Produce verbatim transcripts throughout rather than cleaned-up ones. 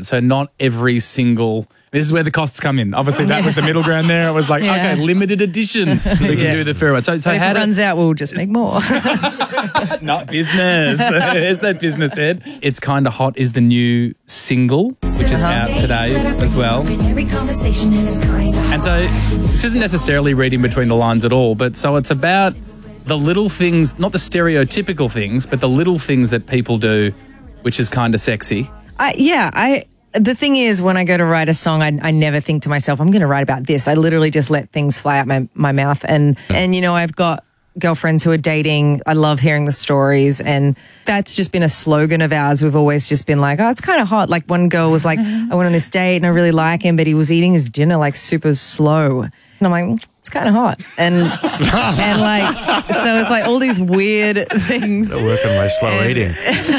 edition. So not every single... This is where the costs come in. Obviously, that was the middle ground there. I was like, Yeah. okay, limited edition. We can Yeah. do the fair one. So, so But if how it do- runs out, we'll just make more. Not business. There's that business head. It's Kinda Hot is the new single, which is out today as well. And so this isn't necessarily reading between the lines at all, but so it's about the little things, not the stereotypical things, but the little things that people do, which is kind of sexy. I, yeah, I. The thing is, when I go to write a song, I, I never think to myself, I'm going to write about this. I literally just let things fly out my, my mouth. And, and, you know, I've got girlfriends who are dating. I love hearing the stories. And that's just been a slogan of ours. We've always just been like, oh, it's kind of hot. Like one girl was like, I went on this date and I really like him, but he was eating his dinner like super slow. And I'm like, it's kind of hot. And, and like, so it's like all these weird things. I work on my slow And- eating.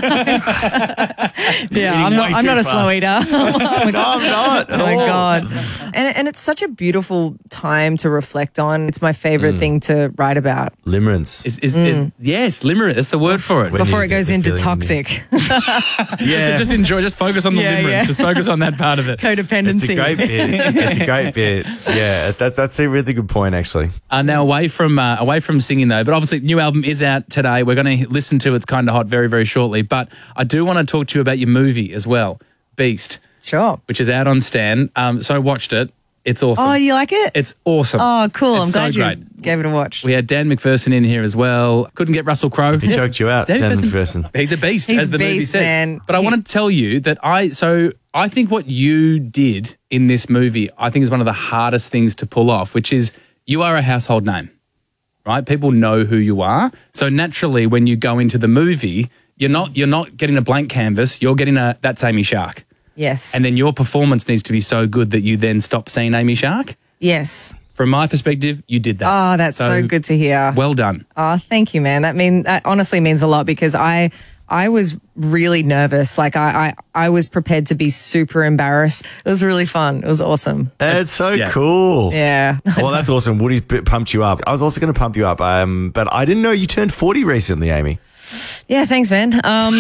Yeah, I'm not, way I'm too not a fast. slow eater. Oh my No, I'm not. Oh my God. And, and it's such a beautiful time to reflect on. It's my favorite thing to write about. Limerence. Is, is, is, yes, limerence. That's the word for it. When Before you it goes get the into feeling- toxic. Yeah. Just enjoy, just focus on the Yeah, limerence. yeah. Just focus on that part of it. Codependency. It's a great bit. It's a great bit. Yeah, that, that's a really good point, actually. Uh, now, away from uh, away from singing though, but obviously, new album is out today. We're going to listen to It's Kinda Hot very, very shortly. But I do want to talk to you about your movie as well, Beast, Sure. which is out on Stan. Um, so I watched it. It's awesome. Oh, do you like it? It's awesome. Oh, cool. It's I'm so glad you great. gave it a watch. We had Dan McPherson in here as well. Couldn't get Russell Crowe. He choked you out, Dan Dan McPherson. McPherson. He's a beast, He's as the movie beast, says. man. But I He- want to tell you that I so I think what you did in this movie, I think is one of the hardest things to pull off, which is you are a household name, right? People know who you are. So naturally, when you go into the movie, you're not you're not getting a blank canvas. You're getting a that's Amy Shark, Yes. and then your performance needs to be so good that you then stop seeing Amy Shark. yes. From my perspective, you did that. Oh, that's so, good to hear. Well done. Oh, thank you, man. That mean that honestly means a lot because I I was really nervous. Like I, I I was prepared to be super embarrassed. It was really fun. It was awesome. That's so Yeah. cool. Yeah. Well, that's awesome. Woody's b- pumped you up. I was also going to pump you up, um, but I didn't know you turned forty recently, Amy. Yeah, thanks, man. Um,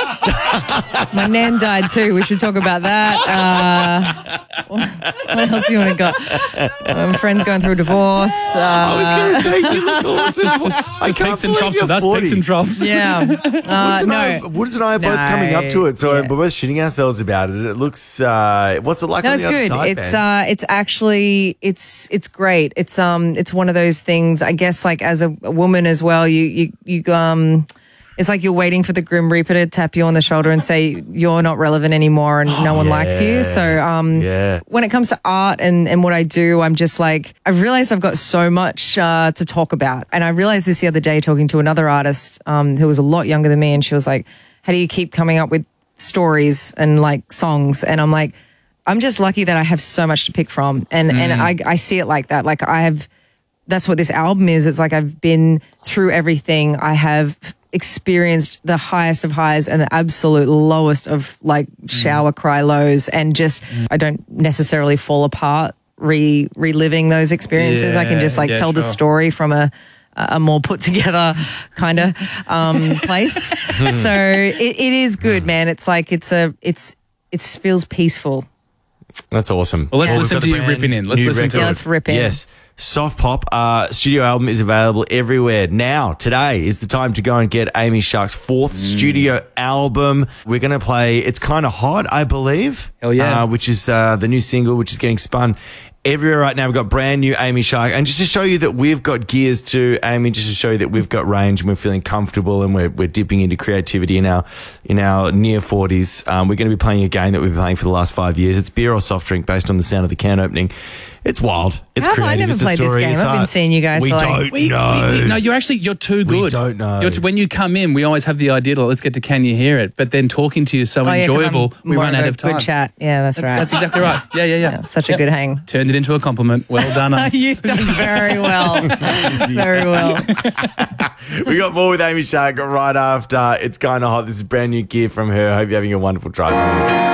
my nan died too. We should talk about that. Uh, what else do you want to go? My friend's going through a divorce. I was Uh, going to say, you look awesome. I Just can't peaks and believe troughs you're for that's forty. peaks and troughs. yeah. Uh, Woods and, I, no. Woods and I are both No, coming up to it, so yeah. we're both shitting ourselves about it. It looks, uh, what's it like No, on it's the other good. side, It's man? uh, it's actually it's it's great. It's um, it's one of those things. I guess like as a, a woman as well, you you you um. It's like you're waiting for the Grim Reaper to tap you on the shoulder and say you're not relevant anymore and no one likes you. Yeah. So um, Yeah. when it comes to art and, and what I do, I'm just like, I've realized I've got so much uh, to talk about. And I realized this the other day talking to another artist um, who was a lot younger than me. And she was like, how do you keep coming up with stories and like songs? And I'm like, I'm just lucky that I have so much to pick from. And, and I, I see it like that. Like I have, that's what this album is. It's like I've been through everything. I have experienced the highest of highs and the absolute lowest of like shower cry lows, and just I don't necessarily fall apart re reliving those experiences. I can just like Yeah, tell the sure. story from a a more put together kind of um place. So it, it is good, man. It's like it's a it's it feels peaceful. That's awesome. Well, let's Well, we've listen got to the you brand ripping in. Let's new listen to record. Yeah, let's rip in. Yes. Soft Pop uh, studio album is available everywhere. Now, today is the time to go and get Amy Shark's fourth studio album. We're going to play It's Kinda Hot, I believe. Hell yeah. Uh, which is uh, the new single, which is getting spun everywhere right now. We've got brand new Amy Shark. And just to show you that we've got gears too, Amy, just to show you that we've got range and we're feeling comfortable and we're, we're dipping into creativity in our, in our near forties. Um, we're going to be playing a game that we've been playing for the last five years. It's beer or soft drink based on the sound of the can opening. It's wild. It's How have I creative. never it's a played this story. game? It's I've been art. seeing you guys We for, like- don't We, know. we- no, you're actually you're too We good. don't know. You're t- when you come in, we always have the idea to let's get to can you hear it, but then talking to you is so Oh, yeah, 'cause I'm enjoyable, we more run of out a of time. Good chat. Yeah, that's, right. That's exactly right. Yeah, yeah, yeah. Yeah, such a Yep. good hang. Turned it into a compliment. Well done, us. You've done very well. Very well. We got more with Amy Shark right after It's Kinda Hot. This is brand new gear from her. Hope you're having a wonderful drive.